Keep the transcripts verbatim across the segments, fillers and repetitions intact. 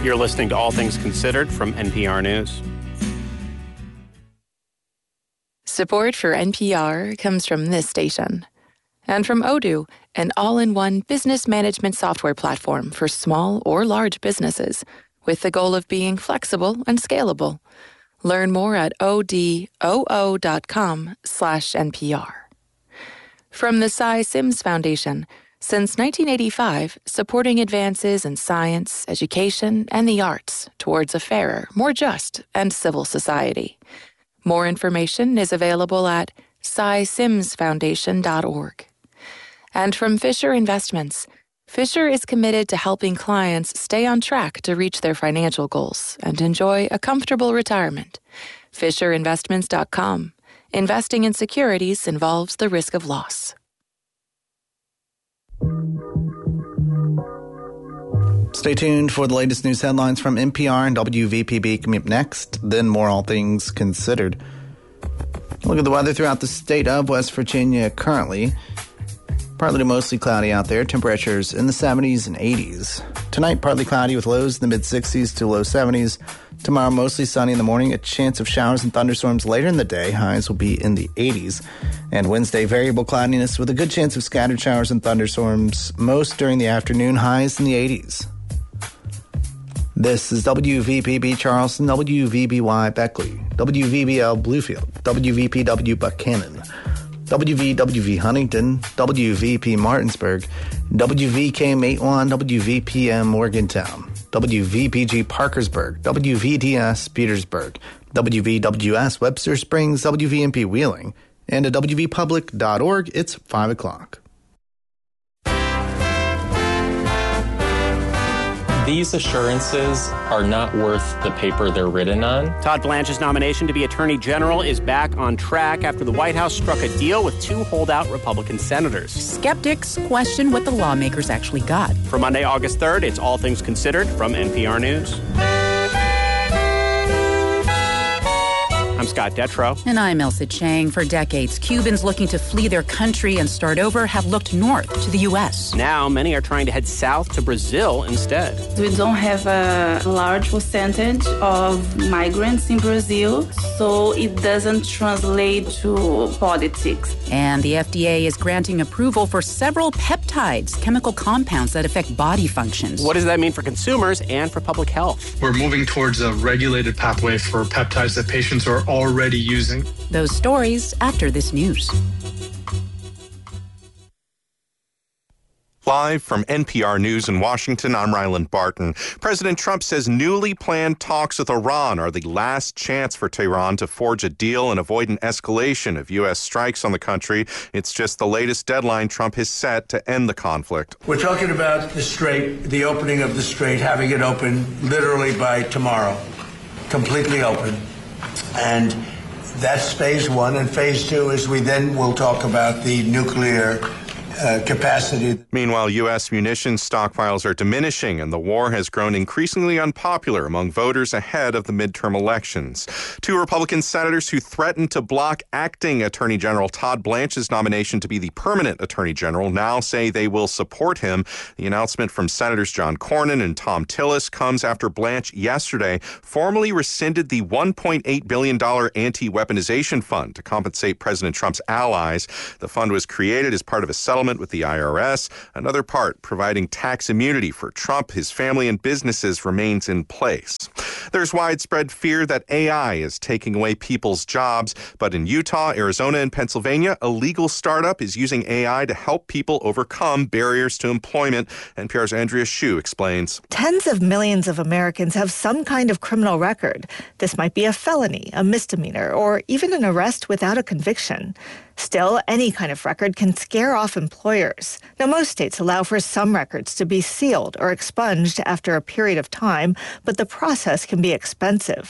You're listening to All Things Considered from N P R News. Support for N P R comes from this station. And from Odoo, an all-in-one business management software platform for small or large businesses, with the goal of being flexible and scalable. Learn more at odoo.com slash NPR. From the Cy Sims Foundation, since nineteen eighty-five, supporting advances in science, education, and the arts towards a fairer, more just, and civil society. More information is available at cy sims foundation dot org. And from Fisher Investments, Fisher is committed to helping clients stay on track to reach their financial goals and enjoy a comfortable retirement. fisher investments dot com. Investing in securities involves the risk of loss. Stay tuned for the latest news headlines from N P R and W V P B coming up next, then more All Things Considered. Look at the weather throughout the state of West Virginia currently. Partly to mostly cloudy out there. Temperatures in the seventies and eighties. Tonight, partly cloudy with lows in the mid-sixties to low seventies. Tomorrow, mostly sunny in the morning. A chance of showers and thunderstorms later in the day. Highs will be in the eighties. And Wednesday, variable cloudiness with a good chance of scattered showers and thunderstorms. Most during the afternoon. Highs in the eighties. This is W V P B Charleston, W V B Y Beckley, W V B L Bluefield, W V P W Buchanan, W V W V Huntington, W V P Martinsburg, W V K Matewan, W V P M Morgantown, W V P G Parkersburg, W V D S Petersburg, W V W S Webster Springs, W V M P Wheeling, and at W V public dot org, it's five o'clock. These assurances are not worth the paper they're written on. Todd Blanche's nomination to be Attorney General is back on track after the White House struck a deal with two holdout Republican senators. Skeptics question what the lawmakers actually got. For Monday, August third, it's All Things Considered from N P R News. I'm Scott Detrow. And I'm Elsa Chang. For decades, Cubans looking to flee their country and start over have looked north to the U S. Now, many are trying to head south to Brazil instead. We don't have a large percentage of migrants in Brazil, so it doesn't translate to politics. And the F D A is granting approval for several peptides, chemical compounds that affect body functions. What does that mean for consumers and for public health? We're moving towards a regulated pathway for peptides that patients are already using. Those stories after this news. Live from N P R News in Washington, I'm Ryland Barton. President Trump says newly planned talks with Iran are the last chance for Tehran to forge a deal and avoid an escalation of U S strikes on the country. It's just the latest deadline Trump has set to end the conflict. We're talking about the Strait, the opening of the Strait, having it open literally by tomorrow, completely open. And that's phase one. And phase two is we then will talk about the nuclear Uh, capacity. Meanwhile, U S munitions stockpiles are diminishing, and the war has grown increasingly unpopular among voters ahead of the midterm elections. Two Republican senators who threatened to block acting Attorney General Todd Blanche's nomination to be the permanent Attorney General now say they will support him. The announcement from Senators John Cornyn and Thom Tillis comes after Blanche yesterday formally rescinded the one point eight billion dollars anti-weaponization fund to compensate President Trump's allies. The fund was created as part of a settlement with the I R S. Another part providing tax immunity for Trump, his family, and businesses remains in place. There's widespread fear that A I is taking away people's jobs, but in Utah, Arizona, and Pennsylvania, a legal startup is using A I to help people overcome barriers to employment. N P R's Andrea Hsu explains. Tens of millions of Americans have some kind of criminal record. This might be a felony, a misdemeanor, or even an arrest without a conviction. Still, any kind of record can scare off employers. Now, most states allow for some records to be sealed or expunged after a period of time, but the process can be expensive.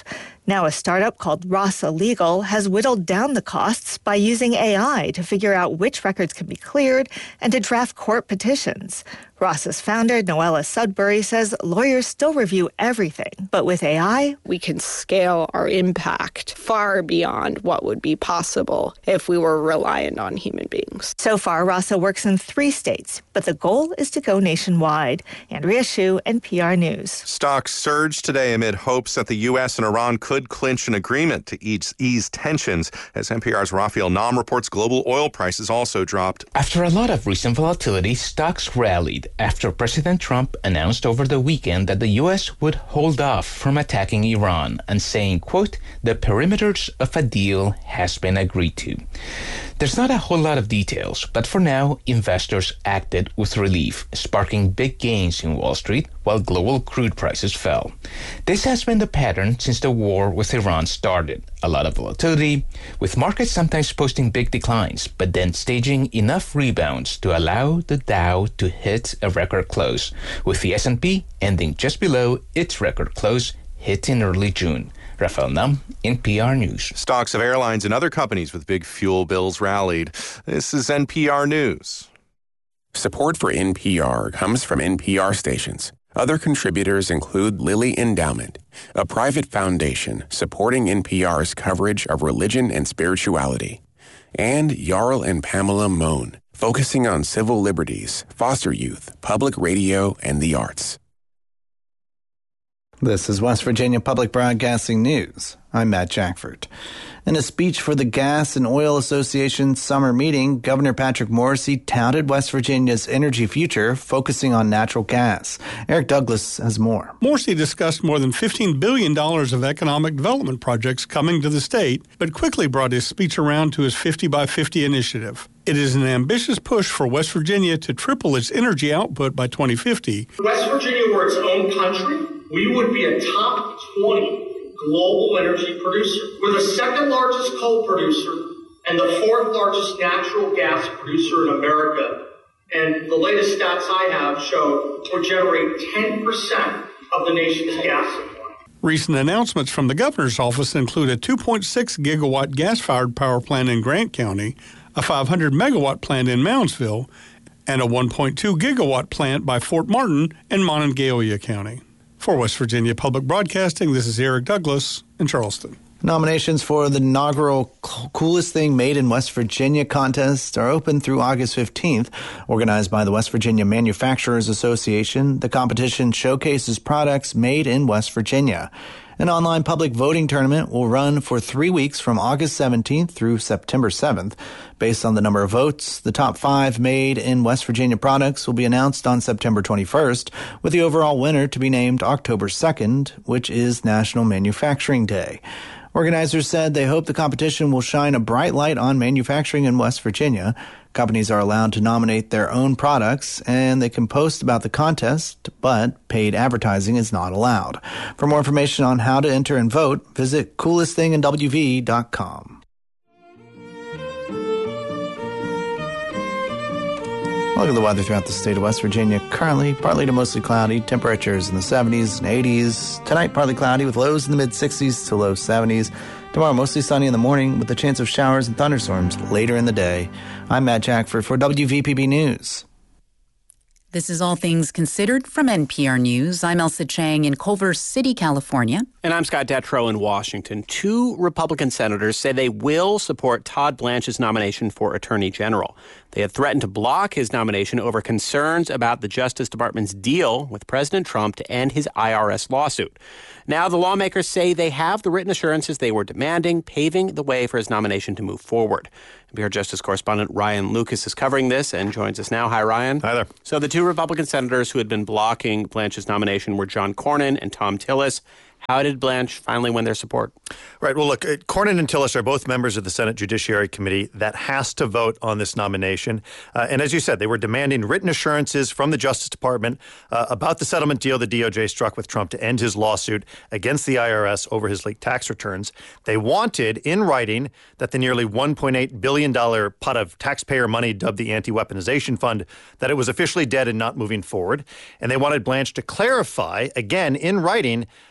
Now a startup called Rasa Legal has whittled down the costs by using A I to figure out which records can be cleared and to draft court petitions. Rasa's founder, Noella Sudbury, says lawyers still review everything, but with A I, we can scale our impact far beyond what would be possible if we were reliant on human beings. So far, Rasa works in three states, but the goal is to go nationwide. Andrea Hsu, N P R News. Stocks surged today amid hopes that the U S and Iran could clinch an agreement to ease, ease tensions. As N P R's Raphael Nam reports, global oil prices also dropped. After a lot of recent volatility, stocks rallied after President Trump announced over the weekend that the U S would hold off from attacking Iran and saying, quote, the perimeters of a deal has been agreed to. There's not a whole lot of details, but for now, investors acted with relief, sparking big gains in Wall Street while global crude prices fell. This has been the pattern since the war with Iran started. A lot of volatility, with markets sometimes posting big declines, but then staging enough rebounds to allow the Dow to hit a record close, with the S and P ending just below its record close hit in early June. Raphael Nam, N P R News. Stocks of airlines and other companies with big fuel bills rallied. This is N P R News. Support for N P R comes from N P R stations. Other contributors include Lilly Endowment, a private foundation supporting N P R's coverage of religion and spirituality, and Jarl and Pamela Mohn, focusing on civil liberties, foster youth, public radio, and the arts. This is West Virginia Public Broadcasting News. I'm Matt Jackford. In a speech for the Gas and Oil Association's summer meeting, Governor Patrick Morrisey touted West Virginia's energy future, focusing on natural gas. Eric Douglas has more. Morrisey discussed more than fifteen billion dollars of economic development projects coming to the state, but quickly brought his speech around to his fifty by fifty initiative. It is an ambitious push for West Virginia to triple its energy output by twenty fifty. If West Virginia were its own country, we would be a top twenty global energy producer. We're the second largest coal producer and the fourth largest natural gas producer in America. And the latest stats I have show we generate ten percent of the nation's gas supply. Recent announcements from the governor's office include a two point six gigawatt gas-fired power plant in Grant County, a five hundred megawatt plant in Moundsville, and a one point two gigawatt plant by Fort Martin in Monongalia County. For West Virginia Public Broadcasting, this is Eric Douglas in Charleston. Nominations for the inaugural Coolest Thing Made in West Virginia contest are open through August fifteenth. Organized by the West Virginia Manufacturers Association, the competition showcases products made in West Virginia. An online public voting tournament will run for three weeks from August seventeenth through September seventh. Based on the number of votes, the top five made in West Virginia products will be announced on September twenty-first, with the overall winner to be named October second, which is National Manufacturing Day. Organizers said they hope the competition will shine a bright light on manufacturing in West Virginia. Companies are allowed to nominate their own products, and they can post about the contest, but paid advertising is not allowed. For more information on how to enter and vote, visit coolest thing in W V dot com. Look at the weather throughout the state of West Virginia. Currently, partly to mostly cloudy. Temperatures in the seventies and eighties. Tonight, partly cloudy with lows in the mid-sixties to low seventies. Tomorrow, mostly sunny in the morning with a chance of showers and thunderstorms later in the day. I'm Matt Jackford for W V P B News. This is All Things Considered from N P R News. I'm Elsa Chang in Culver City, California. And I'm Scott Detrow in Washington. Two Republican senators say they will support Todd Blanche's nomination for Attorney General. They had threatened to block his nomination over concerns about the Justice Department's deal with President Trump to end his I R S lawsuit. Now, the lawmakers say they have the written assurances they were demanding, paving the way for his nomination to move forward. N P R Justice correspondent Ryan Lucas is covering this and joins us now. Hi, Ryan. Hi there. So the two Republican senators who had been blocking Blanche's nomination were John Cornyn and Thom Tillis. How did Blanche finally win their support? Right. Well, look, Cornyn and Tillis are both members of the Senate Judiciary Committee that has to vote on this nomination. Uh, and as you said, they were demanding written assurances from the Justice Department uh, about the settlement deal the D O J struck with Trump to end his lawsuit against the I R S over his leaked tax returns. They wanted, in writing, that the nearly one point eight billion dollars pot of taxpayer money dubbed the Anti-Weaponization Fund, that it was officially dead and not moving forward. And they wanted Blanche to clarify, again, in writing,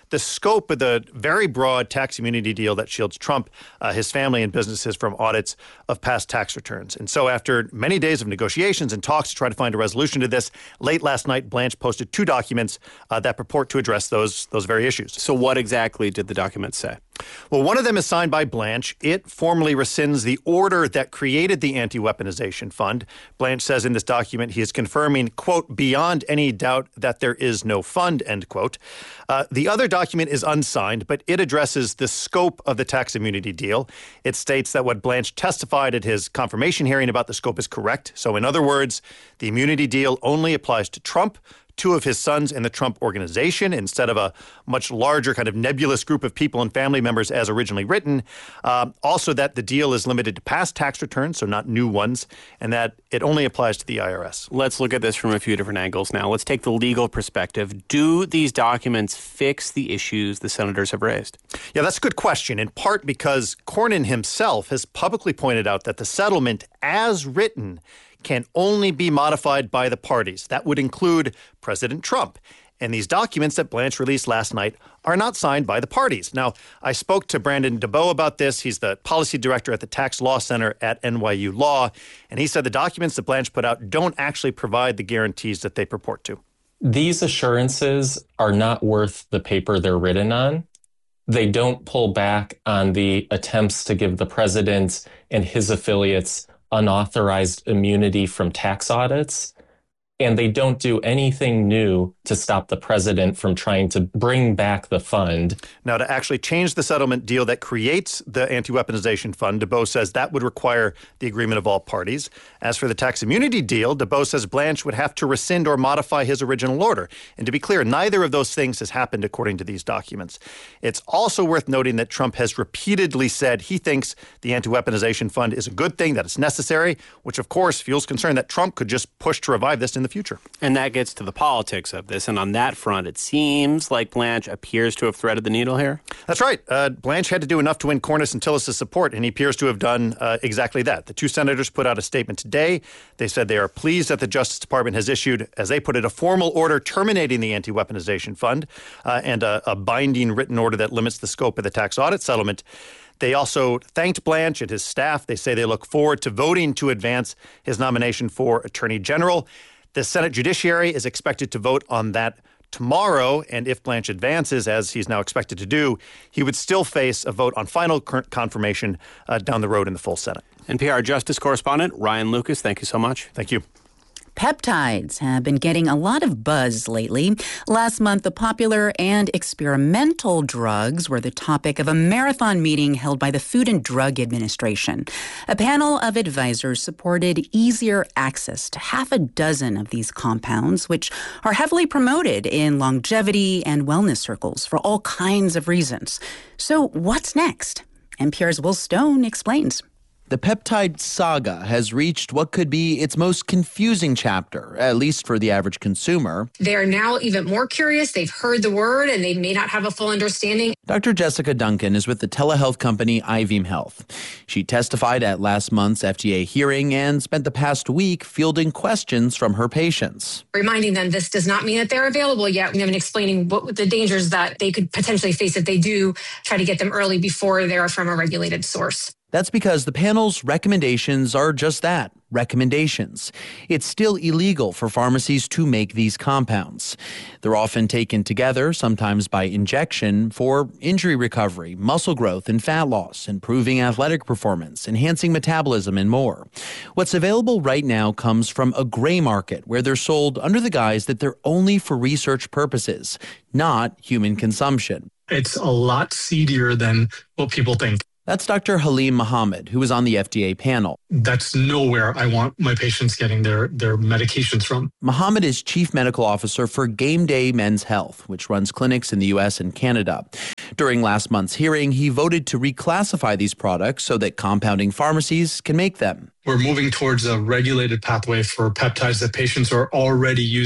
the scope of the very broad tax immunity deal that shields Trump, uh, his family, and businesses from audits of past tax returns. And so after many days of negotiations and talks to try to find a resolution to this, late last night, Blanche posted two documents uh, that purport to address those, those very issues. So what exactly did the documents say? Well, one of them is signed by Blanche. It formally rescinds the order that created the anti-weaponization fund. Blanche says in this document he is confirming, quote, beyond any doubt that there is no fund, end quote. Uh, the other document is unsigned, but it addresses the scope of the tax immunity deal. It states that what Blanche testified at his confirmation hearing about the scope is correct. So in other words, the immunity deal only applies to Trump, two of his sons in the Trump organization, instead of a much larger kind of nebulous group of people and family members as originally written. Uh, also that the deal is limited to past tax returns, so not new ones, and that it only applies to the I R S. Let's look at this from a few different angles now. Let's take the legal perspective. Do these documents fix the issues the senators have raised? Yeah, that's a good question, in part because Cornyn himself has publicly pointed out that the settlement as written can only be modified by the parties. That would include President Trump. And these documents that Blanche released last night are not signed by the parties. Now, I spoke to Brandon DeBoe about this. He's the policy director at the Tax Law Center at N Y U Law. And he said the documents that Blanche put out don't actually provide the guarantees that they purport to. These assurances are not worth the paper they're written on. They don't pull back on the attempts to give the president and his affiliates unauthorized immunity from tax audits, and they don't do anything new to stop the president from trying to bring back the fund. Now, to actually change the settlement deal that creates the anti-weaponization fund, DeBoe says that would require the agreement of all parties. As for the tax immunity deal, DeBoe says Blanche would have to rescind or modify his original order. And to be clear, neither of those things has happened according to these documents. It's also worth noting that Trump has repeatedly said he thinks the anti-weaponization fund is a good thing, that it's necessary, which of course fuels concern that Trump could just push to revive this in the future. And that gets to the politics of this. And on that front, it seems like Blanche appears to have threaded the needle here. That's right. Uh, Blanche had to do enough to win Cornyn and Tillis' support, and he appears to have done uh, exactly that. The two senators put out a statement today. They said they are pleased that the Justice Department has issued, as they put it, a formal order terminating the anti-weaponization fund uh, and a, a binding written order that limits the scope of the tax audit settlement. They also thanked Blanche and his staff. They say they look forward to voting to advance his nomination for Attorney General. The Senate Judiciary is expected to vote on that tomorrow, and if Blanche advances, as he's now expected to do, he would still face a vote on final confirmation uh, down the road in the full Senate. N P R Justice correspondent Ryan Lucas, thank you so much. Thank you. Peptides have been getting a lot of buzz lately. Last month, the popular and experimental drugs were the topic of a marathon meeting held by the Food and Drug Administration. A panel of advisors supported easier access to half a dozen of these compounds, which are heavily promoted in longevity and wellness circles for all kinds of reasons. So what's next? N P R's Will Stone explains. The peptide saga has reached what could be its most confusing chapter, at least for the average consumer. They are now even more curious. They've heard the word and they may not have a full understanding. Doctor Jessica Duncan is with the telehealth company iVeem Health. She testified at last month's F D A hearing and spent the past week fielding questions from her patients. Reminding them this does not mean that they're available yet, and explaining what the dangers that they could potentially face if they do try to get them early before they're from a regulated source. That's because the panel's recommendations are just that, recommendations. It's still illegal for pharmacies to make these compounds. They're often taken together, sometimes by injection, for injury recovery, muscle growth and fat loss, improving athletic performance, enhancing metabolism, and more. What's available right now comes from a gray market where they're sold under the guise that they're only for research purposes, not human consumption. It's a lot seedier than what people think. That's Doctor Halim Mohammed, who was on the F D A panel. That's nowhere I want my patients getting their, their medications from. Mohammed is Chief Medical Officer for Game Day Men's Health, which runs clinics in the U S and Canada. During last month's hearing, he voted to reclassify these products so that compounding pharmacies can make them. We're moving towards a regulated pathway for peptides that patients are already using.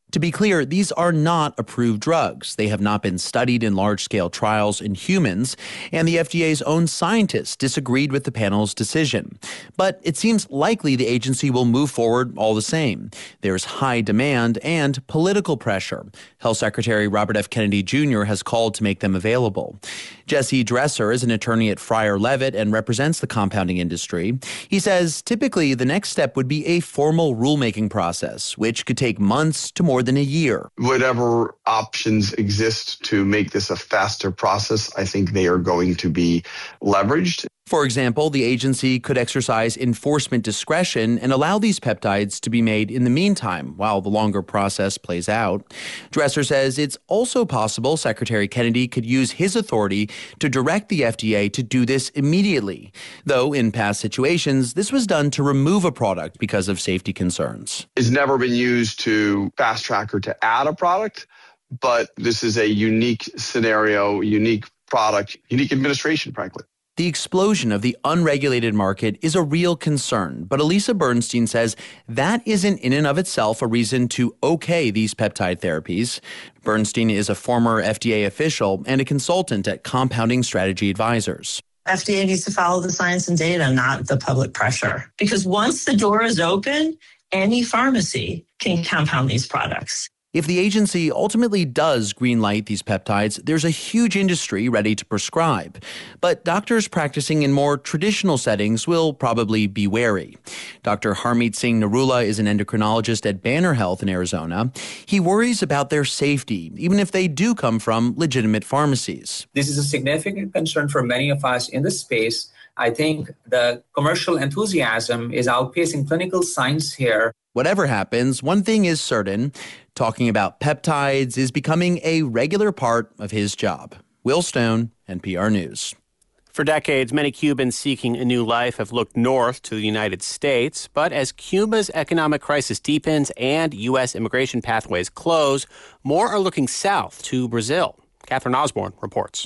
To be clear, these are not approved drugs. They have not been studied in large-scale trials in humans, and the F D A's own scientists disagreed with the panel's decision. But it seems likely the agency will move forward all the same. There's high demand and political pressure. Health Secretary Robert F. Kennedy Junior has called to make them available. Jesse Dresser is an attorney at Fryer Leavitt and represents the compounding industry. He says typically the next step would be a formal rulemaking process, which could take months to more than a year. Whatever options exist to make this a faster process, I think they are going to be leveraged. For example, the agency could exercise enforcement discretion and allow these peptides to be made in the meantime while the longer process plays out. Dresser says it's also possible Secretary Kennedy could use his authority to direct the F D A to do this immediately, though in past situations, this was done to remove a product because of safety concerns. It's never been used to fast track or to add a product, but this is a unique scenario, unique product, unique administration, frankly. The explosion of the unregulated market is a real concern, but Elisa Bernstein says that isn't in and of itself a reason to okay these peptide therapies. Bernstein is a former F D A official and a consultant at Compounding Strategy Advisors. F D A needs to follow the science and data, not the public pressure. Because once the door is open, any pharmacy can compound these products. If the agency ultimately does greenlight these peptides, there's a huge industry ready to prescribe. But doctors practicing in more traditional settings will probably be wary. Doctor Harmeet Singh Narula is an endocrinologist at Banner Health in Arizona. He worries about their safety, even if they do come from legitimate pharmacies. This is a significant concern for many of us in this space. I think the commercial enthusiasm is outpacing clinical science here. Whatever happens, one thing is certain. Talking about peptides is becoming a regular part of his job. Will Stone, N P R News. For decades, many Cubans seeking a new life have looked north to the United States. But as Cuba's economic crisis deepens and U S immigration pathways close, more are looking south to Brazil. Catherine Osborne reports.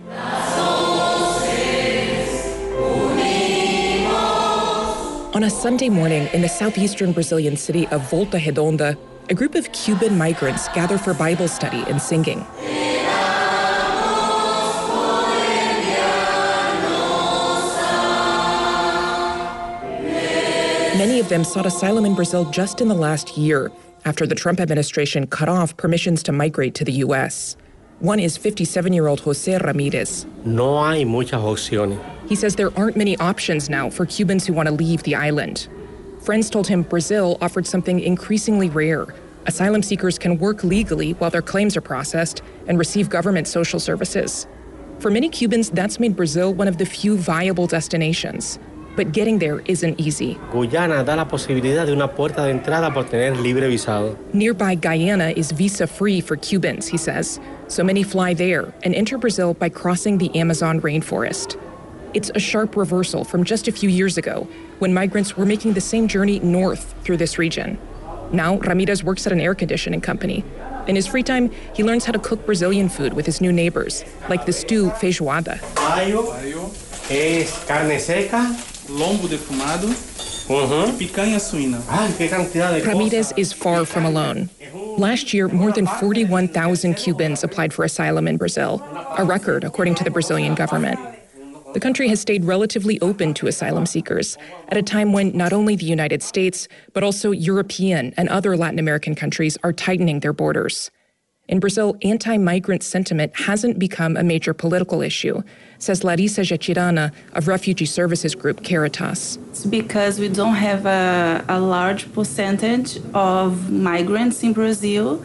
On a Sunday morning in the southeastern Brazilian city of Volta Redonda, a group of Cuban migrants gather for Bible study and singing. Many of them sought asylum in Brazil just in the last year, after the Trump administration cut off permissions to migrate to the U S. One is fifty-seven-year-old Jose Ramirez. No hay muchas opciones. He says there aren't many options now for Cubans who want to leave the island. Friends told him Brazil offered something increasingly rare. Asylum seekers can work legally while their claims are processed and receive government social services. For many Cubans, that's made Brazil one of the few viable destinations. But getting there isn't easy. Guyana da la posibilidad de una puerta de entrada por tener libre visado. Nearby Guyana is visa-free for Cubans, he says. So many fly there and enter Brazil by crossing the Amazon rainforest. It's a sharp reversal from just a few years ago, when migrants were making the same journey north through this region. Now, Ramirez works at an air conditioning company. In his free time, he learns how to cook Brazilian food with his new neighbors, like the stew feijoada. Mayo es carne seca, lombo defumado, uh-huh. picanha suína. Ay, qué cantidad de Ramirez is far from alone. Last year, more than forty-one thousand Cubans applied for asylum in Brazil, a record according to the Brazilian government. The country has stayed relatively open to asylum seekers at a time when not only the United States, but also European and other Latin American countries are tightening their borders. In Brazil, anti-migrant sentiment hasn't become a major political issue, says Larissa Jatirana of refugee services group Caritas. It's because we don't have a, a large percentage of migrants in Brazil,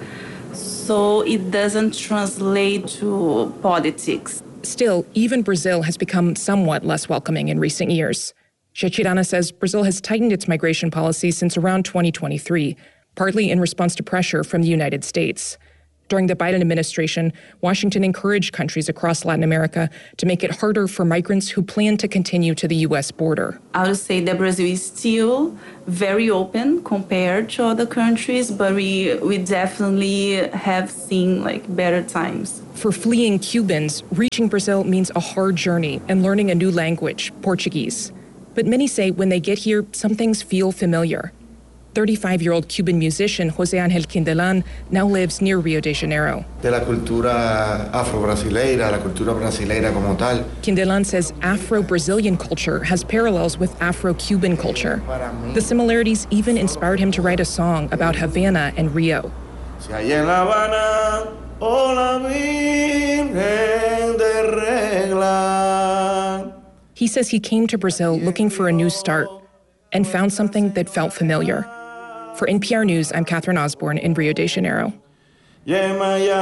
so it doesn't translate to politics. Still, even Brazil has become somewhat less welcoming in recent years. Jatirana says Brazil has tightened its migration policy since around twenty twenty-three, partly in response to pressure from the United States. During the Biden administration, Washington encouraged countries across Latin America to make it harder for migrants who plan to continue to the U S border. I would say that Brazil is still very open compared to other countries, but we, we definitely have seen like better times. For fleeing Cubans, reaching Brazil means a hard journey and learning a new language, Portuguese. But many say when they get here, some things feel familiar. thirty-five-year-old Cuban musician José Ángel Quindelán now lives near Rio de Janeiro. De la cultura afro-brasileira, la cultura brasileira como tal. Quindelán says Afro-Brazilian culture has parallels with Afro-Cuban culture. The similarities even inspired him to write a song about Havana and Rio. Si hay en La Habana, oh la Virgen de Regla. He says he came to Brazil looking for a new start and found something that felt familiar. For N P R News, I'm Catherine Osborne in Rio de Janeiro. You're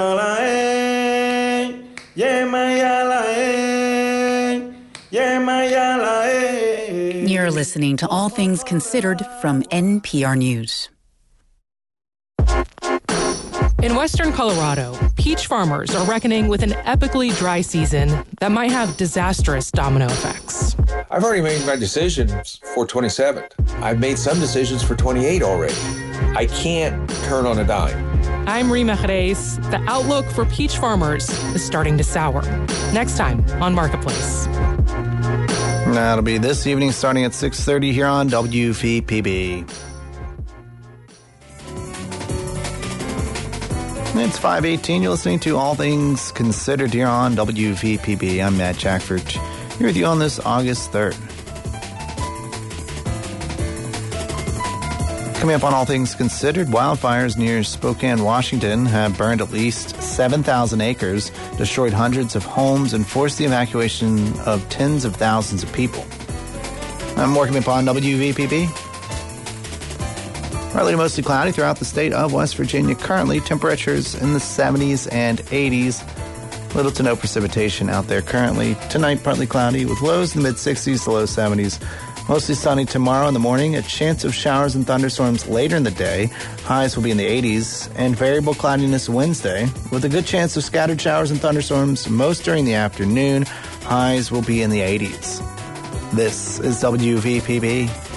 listening to All Things Considered from N P R News. In western Colorado, peach farmers are reckoning with an epically dry season that might have disastrous domino effects. I've already made my decisions for twenty-seven. I've made some decisions for twenty-eight already. I can't turn on a dime. I'm Rima Jerez. The outlook for peach farmers is starting to sour. Next time on Marketplace. That'll be this evening starting at six thirty here on W V P B. It's five eighteen. You're listening to All Things Considered here on W V P B. I'm Matt Jackford, here with you on this August third. Coming up on All Things Considered, wildfires near Spokane, Washington have burned at least seven thousand acres, destroyed hundreds of homes, and forced the evacuation of tens of thousands of people. I'm more coming up on W V P B. Partly to mostly cloudy throughout the state of West Virginia. Currently, temperatures in the seventies and eighties. Little to no precipitation out there currently. Tonight, partly cloudy with lows in the mid-sixties to low seventies. Mostly sunny tomorrow in the morning. A chance of showers and thunderstorms later in the day. Highs will be in the eighties. And variable cloudiness Wednesday with a good chance of scattered showers and thunderstorms most during the afternoon. Highs will be in the eighties. This is W V P B.